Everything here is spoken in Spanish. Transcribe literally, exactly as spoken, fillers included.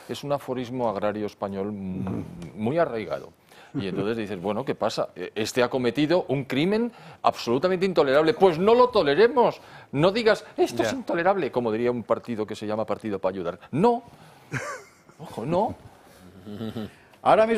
es un aforismo agrario español muy arraigado. Y entonces dices, bueno, ¿qué pasa? Este ha cometido un crimen absolutamente intolerable. Pues no lo toleremos. No digas, esto es intolerable, como diría un partido que se llama Partido para Ayudar. No. Ojo, no. Ahora mismo